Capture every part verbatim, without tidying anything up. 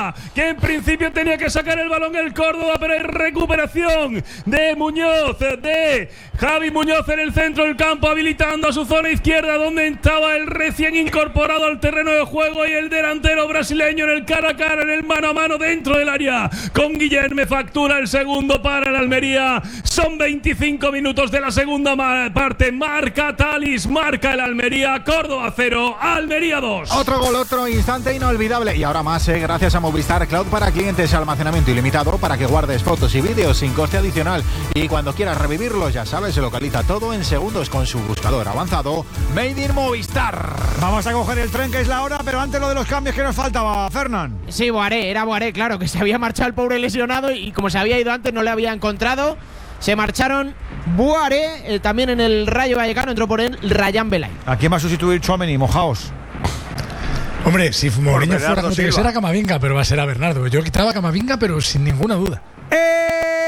Almería, que en principio tenía que sacar el balón el Córdoba, pero hay recuperación de Muñoz, de Javi Muñoz en el centro del campo, habilitando a su zona izquierda, donde estaba el recién incorporado al terreno de juego y el delantero brasileño en el cara a cara, en el mano a mano dentro del área con Guillerme. Factura el segundo para el Almería. Son veinticinco minutos de la segunda parte. Marca Talis, marca el Almería. Córdoba cero, Almería dos. Otro gol, otro instante inolvidable. Y ahora más, eh, gracias a Movistar Cloud para clientes, almacenamiento ilimitado para que guardes fotos y vídeos sin coste adicional. Y cuando quieras revivirlos, ya sabes, se localiza todo en segundos con su buscador avanzado Made in Movistar. Vamos a coger el tren, que es la hora, pero antes lo de los cambios que nos faltaba, Fernán. Sí, Boaré, era Boaré, claro, que se había marchado el pobre lesionado y como se había ido antes no le había encontrado. Se marcharon Boaré, eh, también en el Rayo Vallecano entró por él Rayán Belay. ¿A quién va a sustituir Tchouaméni? Mojaos. Hombre, si Mourinho fuera, no tiene que ser a Camavinga, pero va a ser a Bernardo. Yo quitaba a Camavinga, pero sin ninguna duda. ¡Eh!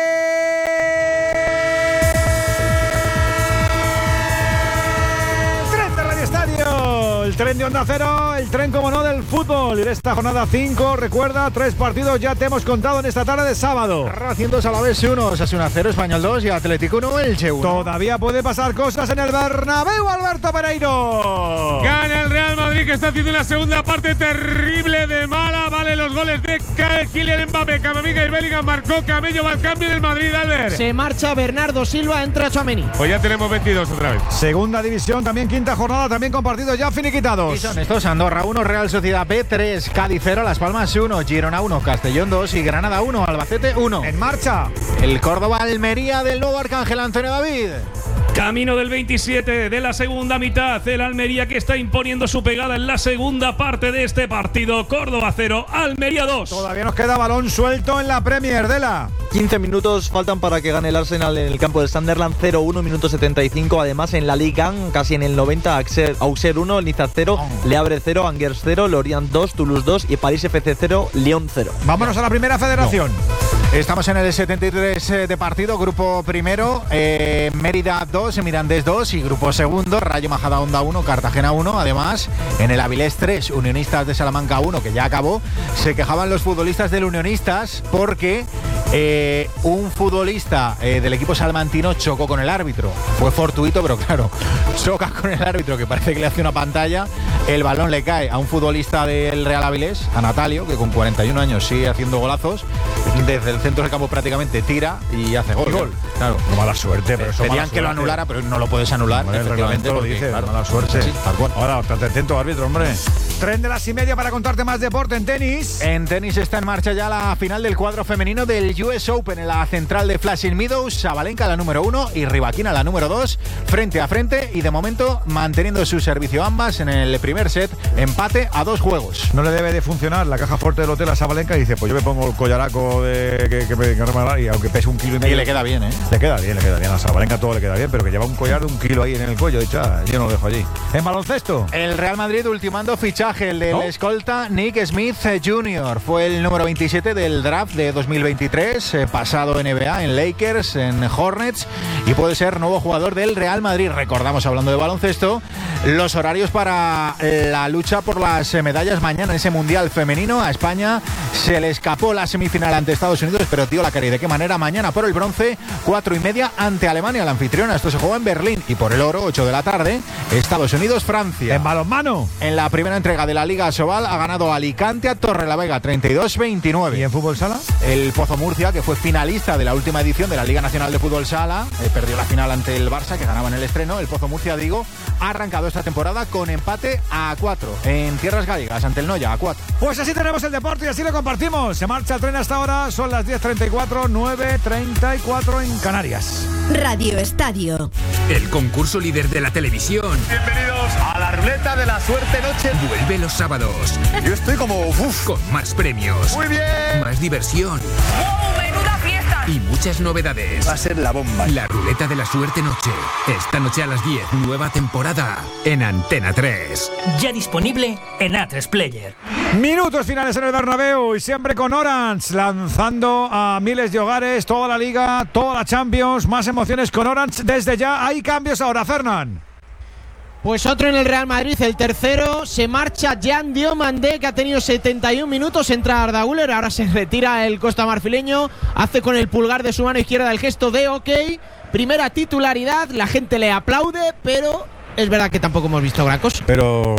El tren de Onda Cero, el tren como no del fútbol. Y de esta jornada cinco, recuerda, tres partidos ya te hemos contado en esta tarde de sábado. Racing dos, Alavés uno, Osasuna cero, Español dos y Atlético uno, Elche uno. Todavía puede pasar cosas en el Bernabéu, Alberto Pereiro. Gana el Real Madrid, que está haciendo una segunda parte terrible de mala. Vale los goles de Kylian Mbappé, Camavinga y Bellingham. Marcó Camello, va al cambio en el Madrid, Albert. Se marcha Bernardo Silva, entra Tchouaméni. Pues ya tenemos veintidós otra vez. Segunda división, también quinta jornada, también con partidos ya finiquitados. Y son estos: Andorra uno, Real Sociedad B tres, Cádiz cero, Las Palmas uno, Girona uno, Castellón dos y Granada uno, Albacete uno. En marcha el Córdoba Almería del nuevo Arcángel Antonio David. Camino del veintisiete de la segunda mitad, el Almería que está imponiendo su pegada en la segunda parte de este partido. Córdoba cero, Almería dos. Todavía nos queda balón suelto en la Premier, Dela. quince minutos faltan para que gane el Arsenal en el campo del Sunderland. Cero uno, minuto setenta y cinco. Además en la Liga, casi en el noventa, Auxerre uno, Niza cero, Le Havre cero, Angers cero, Lorient dos, Toulouse dos y París F C cero, Lyon cero. Vámonos a la primera federación. No. Estamos en el setenta y tres de partido, grupo primero, eh, Mérida dos, Mirandés dos y grupo segundo, Rayo Majadahonda uno, Cartagena uno. Además, en el Avilés tres, Unionistas de Salamanca uno, que ya acabó. Se quejaban los futbolistas del Unionistas porque eh, un futbolista eh, del equipo salmantino chocó con el árbitro. Fue fortuito, pero claro, choca con el árbitro, que parece que le hace una pantalla. El balón le cae a un futbolista del Real Avilés, a Natalio, que con cuarenta y un años sigue haciendo golazos. Desde el centro del campo prácticamente tira y hace gol. gol. Claro. No, mala suerte, pero eso pedían mala que lo suerte. anulara, pero no lo puedes anular. Hombre, efectivamente lo porque, dice, claro, mala suerte. Sí, tal cual. Ahora, estate atento, árbitro, hombre. Tren de las y media para contarte más deporte en tenis. En tenis está en marcha ya la final del cuadro femenino del U S Open en la central de Flushing Meadows. Sabalenka la número uno y Rybakina la número dos, frente a frente, y de momento manteniendo su servicio ambas en el primer set, empate a dos juegos. No le debe de funcionar la caja fuerte del hotel a Sabalenka y dice, pues yo me pongo el collaraco de que, que me que regalar, y aunque pese un kilo y medio. Y le queda bien, ¿eh? Le queda bien, le queda bien. A Sabalenka todo le queda bien, pero que lleva un collar de un kilo ahí en el cuello. Dicho, ah, yo no lo dejo allí. En baloncesto, el Real Madrid ultimando fichaje, el del ¿no? escolta Nick Smith junior Fue el número veintisiete del draft de dos mil veintitrés, eh, pasado N B A en Lakers, en Hornets, y puede ser nuevo jugador del Real Madrid. Recordamos, hablando de baloncesto, los horarios para la lucha por las medallas mañana en ese Mundial femenino. A España se le escapó la semifinal ante Estados Unidos, pero dio la cara. ¿Y de qué manera? Mañana por el bronce, cuatro y media ante Alemania, la anfitriona. Esto se juega en Berlín. Y por el oro, ocho de la tarde, Estados Unidos-Francia. en balonmano. En la primera entrega de la Liga Sobal ha ganado Alicante a Torrelavega treinta y dos veintinueve. ¿Y en fútbol sala? El Pozo Murcia, que fue finalista de la última edición de la Liga Nacional de Fútbol Sala, eh, perdió la final ante el Barça, que ganaba en el estreno. El Pozo Murcia, digo, ha arrancado esta temporada con empate a cuatro en tierras gallegas ante el Noya, a cuatro. Pues así tenemos el deporte y así lo compartimos. Se marcha el tren hasta ahora, son las diez treinta y cuatro, nueve treinta y cuatro en Canarias. Radio Estadio. El concurso líder de la televisión. Bienvenidos a la ruleta de la suerte noche. Vuelve los sábados. Yo estoy como uf. Con más premios. Muy bien. Más diversión. ¡Wow! ¡Menuda fiesta! Y muchas novedades. Va a ser la bomba. La ruleta de la suerte noche. Esta noche a las diez. Nueva temporada. En Antena tres. Ya disponible en A tres Player. Minutos finales en el Bernabéu y siempre con Orange, lanzando a miles de hogares toda la Liga, toda la Champions, más emociones con Orange desde ya. Hay cambios ahora, Fernán. Pues otro en el Real Madrid, el tercero, se marcha Jan Diomandé, que ha tenido setenta y un minutos, entra Arda Güler, ahora se retira el costamarfileño, hace con el pulgar de su mano izquierda el gesto de ok, primera titularidad, la gente le aplaude, pero es verdad que tampoco hemos visto gran cosa. Pero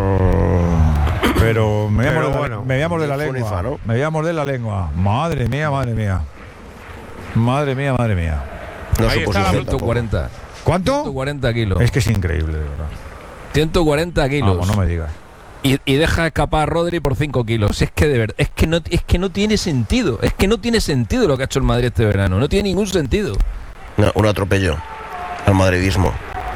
pero me voy a Pero morder, bueno, me voy a morder la lengua, Funifa, ¿no? me voy a morder la lengua. Madre mía, madre mía. Madre mía, madre mía. No Ahí su está la posición ciento tampoco. cuarenta. ¿Cuánto? ciento cuarenta kilos. Es que es increíble, de verdad. ciento cuarenta kilos. Vamos, no me digas. Y, y deja escapar a Rodri por cinco kilos. Es que de verdad, es que no, es que no tiene sentido. Es que no tiene sentido lo que ha hecho el Madrid este verano. No tiene ningún sentido. No, un atropello al madridismo.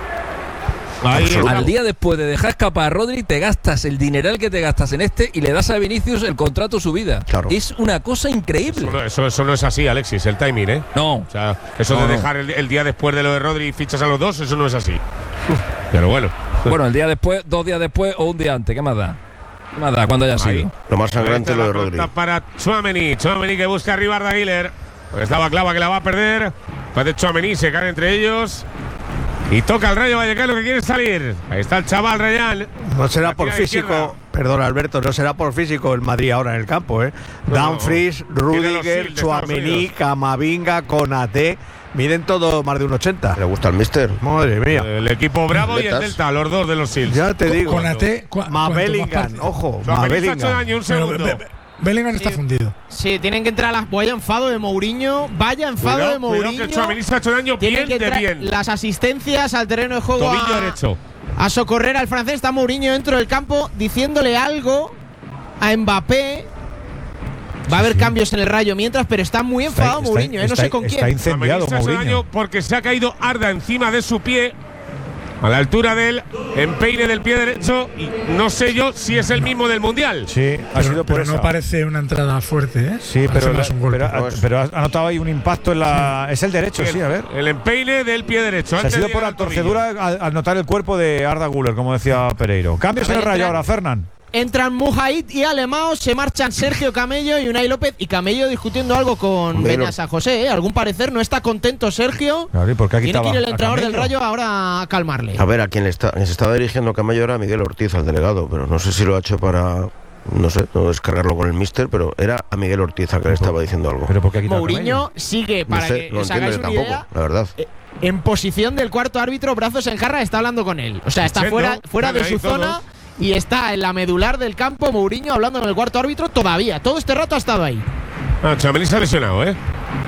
Ahí está. Al día después de dejar escapar a Rodri, te gastas el dineral que te gastas en este y le das a Vinicius el contrato subida. Claro. Es una cosa increíble. Eso no, eso, eso no es así, Alexis, el timing, ¿eh? No. O sea, eso No, de no. dejar el, el día después de lo de Rodri y fichas a los dos, eso no es así. Pero bueno. Bueno, el día después, dos días después o un día antes. ¿Qué más da? ¿Qué más da? Cuando haya Ahí. sido. Lo más sangrante es lo de Rodri. Para Tchouaméni, Tchouaméni que busca arriba a Arda Güler. Porque estaba clava que la va a perder. Después de Tchouaméni se caen entre ellos. Y toca el Rayo Vallecano que quiere salir. Ahí está el chaval Rayán. No será Aquí por a la físico, izquierda. perdón Alberto, no será por físico el Madrid ahora en el campo, ¿eh? No, Dumfries, no. Tiene los Rudiger, Shield de Estados Tchouaméni, Unidos. Camavinga, Konaté, miden todo más de un ochenta. ¿Le gusta el mister? Madre mía. El equipo Bravo y el Atletas. Delta, los dos de los Seals. Ya te digo. Konate, cua- Más cuanto más Bellingham, parte- ojo, más Tchouaméni está hecho Bellingham. daño, un Pero segundo. Be- Be- Bellingham está fundido. Sí, tienen que entrar las. Vaya enfado de Mourinho. Vaya enfado Cuidado, de cuidado Mourinho. que Tchouaméni se ha hecho daño Tienen bien que de entrar bien. las asistencias al terreno de juego Tobillo a, derecho. a socorrer al francés. Está Mourinho dentro del campo diciéndole algo a Mbappé. Va a haber cambios en el Rayo mientras, pero está muy enfadado Está- Mourinho, ¿eh? no está- sé con está quién. incendiado Tchouaméni se ha hecho Mourinho. daño porque se ha caído Arda encima de su pie. A la altura del empeine del pie derecho. Y no sé yo si es el mismo del Mundial. Sí, ha Pero, sido por pero esa. no parece una entrada fuerte, ¿eh? Sí, Parece pero, más un golpe. pero, ha- pero ha notado ahí un impacto en la. Es el derecho, sí, a ver. El empeine del pie derecho. Se ha antes sido de por llegar la al tobillo. torcedura al, al notar el cuerpo de Arda Güler, como decía Pereiro. Cambios A en ver, el Rayo entra- ahora, Fernán. Entran Mujahid y Alemão, se marchan Sergio Camello y Unai López. Y Camello discutiendo algo con Hombre, Beña San José, ¿eh? Algún parecer no está contento Sergio. Claro, ¿y por qué ha Tiene quitado que ir el a entrenador del Camello? Rayo ahora a calmarle. A ver, a quien le está, quien se estaba dirigiendo Camello era Miguel Ortiz, al delegado, pero no sé si lo ha hecho para, no sé, no descargarlo con el míster, pero era a Miguel Ortiz a que le estaba diciendo algo. ¿Pero por qué ha quitado a Mourinho Camello? sigue, No para sé, que no os entiendo hagáis yo una tampoco, idea, la verdad. eh, en posición del cuarto árbitro, brazos en jarra, está hablando con él. O sea, está Echendo, fuera, fuera de están su ahí zona todos. y está en la medular del campo Mourinho hablando con el cuarto árbitro todavía. Todo este rato ha estado ahí. Ah, Tchouaméni se ha lesionado, ¿eh?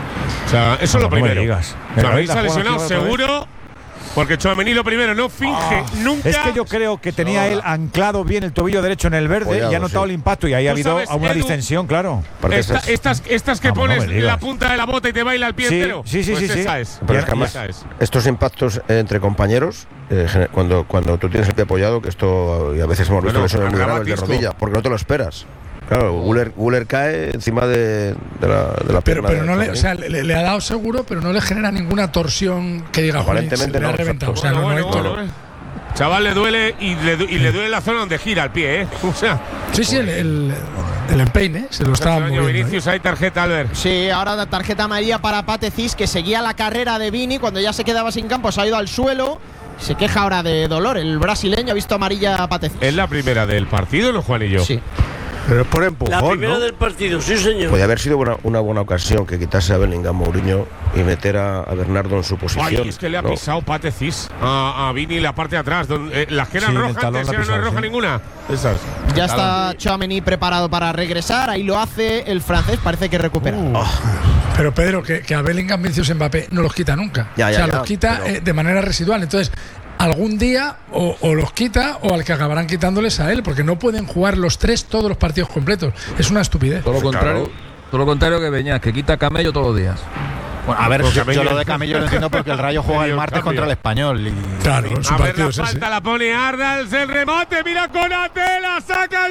O sea, eso es No, lo no me primero. digas. Tchouaméni se ha ¿Juega lesionado aquí otra vez? seguro. Porque Tchouaméni lo primero no finge nunca. Es que yo creo que tenía él anclado bien el tobillo derecho en el verde Apoyado, y ha notado sí. el impacto y ahí ha Tú habido sabes, una Edu, distensión, claro. Porque Esta- esas- estas, estas que Vamos, no pones me digas. la punta de la bota y te baila el pie Sí, entero. sí, sí, Pues sí, sí. esa es. Pero es que Esa además, es. estos impactos entre compañeros, eh, gener- cuando, cuando tú tienes el pie apoyado, que esto, y a veces hemos visto Bueno, lesiones muy graves de Rabatisco. rodilla, porque no te lo esperas. Claro, Guller, Guller cae encima de, de la, de la Pero, pierna. pero de no le, Tchouaméni. o sea, le, le ha dado seguro, pero no le genera ninguna torsión que diga, "Jolín, Aparentemente se le ha no, reventado". exacto. O sea, no, Bueno, no hay bueno, toro. bueno, eh. Chaval le duele y le, du- y le duele la zona donde gira el pie, ¿eh? O sea, Sí, sí, el, el, el empeine se lo estaba daño moviendo. ¿eh? Vinicius, hay tarjeta, Albert. Sí, ahora la tarjeta amarilla para Patecis, que seguía la carrera de Vini. Cuando ya se quedaba sin campo, se ha ido al suelo. Se queja ahora de dolor. El brasileño ha visto amarilla a Patecis. Es la primera del partido, ¿no, Juanillo? Sí. Pero es por empujón, La primera ¿no? del partido, sí, señor. Podría haber sido una, una buena ocasión que quitase a Bellingham Mourinho y meter a, a Bernardo en su posición. Ay, es que le ha ¿no? pisado Patecis a, a Vini la parte de atrás. Donde, eh, las que eran Sí, en el rojas talón antes, la ha ahora no es pisado, roja sí. ninguna. Esas. Ya está Tchouaméni preparado para regresar. Ahí lo hace el francés. Parece que recupera. Uh. Pero Pedro, que, que a Bellingham, Vinicius, Mbappé no los quita nunca. Ya, o ya, sea, ya, los quita pero- eh, de manera residual. Entonces, algún día o, o los quita o al que acabarán quitándoles a él, porque no pueden jugar los tres todos los partidos completos. Es una estupidez. Todo lo contrario, todo lo contrario que Beñat, que quita Camello todos los días. Bueno, a ver, Porque yo, Camello- yo lo de Camello lo entiendo porque el Rayo juega el Medio martes cambio. contra el Español. Y Claro, su A ver, partido la es ese. falta la pone Ardals, el remate, mira Konate, la saca el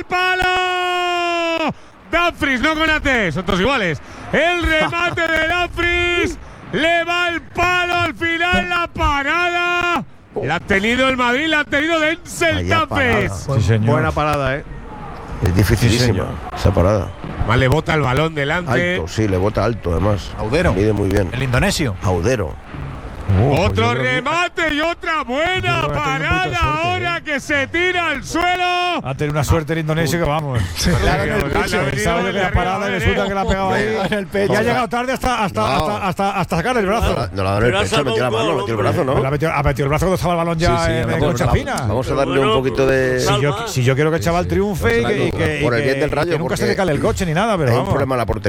palo. Dumfries, no Konate, son todos iguales. El remate de Dumfries, le va el palo al final, la parada. La ha tenido el Madrid, la ha tenido Denzel Vaya Dumfries. parada. Sí, señor. Buena parada, ¿eh? Es dificilísima esa parada. Además, le bota el balón delante. Alto, sí, le bota alto además. Audero, Mide muy bien. el indonesio. Audero. pues Otro yo creo que- remate y otra buena yo creo que ha tenido un poquito de parada suerte, ahora que se tira al suelo. Ha tenido una suerte el indonesio que vamos. Claro, en el pecho. Pensaba que la parada y resulta que la ha pegado ahí en el pecho. Y ha llegado tarde hasta, hasta, No. hasta, hasta, hasta sacar el brazo. No la ha dado en el pecho, ha metido la mano, ha metido el brazo, ¿no? Pues la ha metido, ha metido el brazo cuando estaba el balón ya Sí, sí, en, en vamos, concha vamos, fina. vamos a darle un poquito de. Si yo, si yo quiero que el chaval triunfe y que, y que- Por el y bien que- del Rayo, y que nunca se porque le cale el coche ni nada, pero hay un vamos. problema en la portería.